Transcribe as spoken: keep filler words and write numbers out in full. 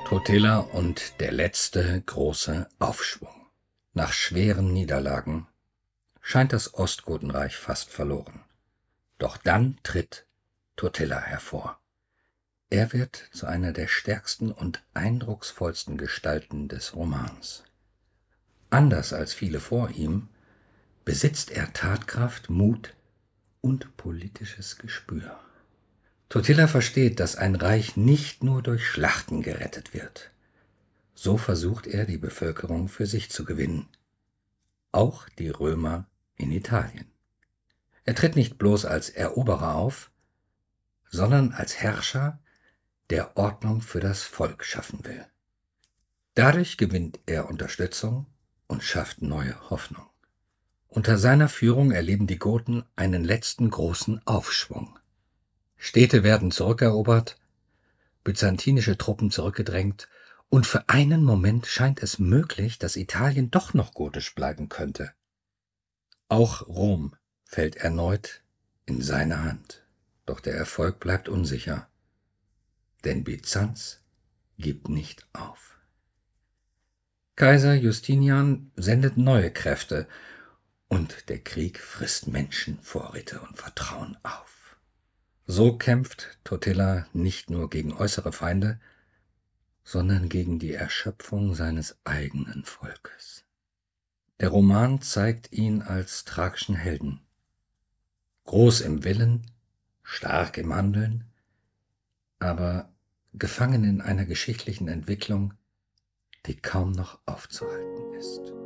Totila und der letzte große Aufschwung. Nach schweren Niederlagen scheint das Ostgotenreich fast verloren. Doch dann tritt Totila hervor. Er wird zu einer der stärksten und eindrucksvollsten Gestalten des Romans. Anders als viele vor ihm besitzt er Tatkraft, Mut und politisches Gespür. Totila versteht, dass ein Reich nicht nur durch Schlachten gerettet wird. So versucht er, die Bevölkerung für sich zu gewinnen. Auch die Römer in Italien. Er tritt nicht bloß als Eroberer auf, sondern als Herrscher, der Ordnung für das Volk schaffen will. Dadurch gewinnt er Unterstützung und schafft neue Hoffnung. Unter seiner Führung erleben die Goten einen letzten großen Aufschwung. Städte werden zurückerobert, byzantinische Truppen zurückgedrängt, und für einen Moment scheint es möglich, dass Italien doch noch gotisch bleiben könnte. Auch Rom fällt erneut in seine Hand, doch der Erfolg bleibt unsicher, denn Byzanz gibt nicht auf. Kaiser Justinian sendet neue Kräfte, und der Krieg frisst Menschen, Vorräte und Vertrauen auf. So kämpft Totila nicht nur gegen äußere Feinde, sondern gegen die Erschöpfung seines eigenen Volkes. Der Roman zeigt ihn als tragischen Helden. Groß im Willen, stark im Handeln, aber gefangen in einer geschichtlichen Entwicklung, die kaum noch aufzuhalten ist.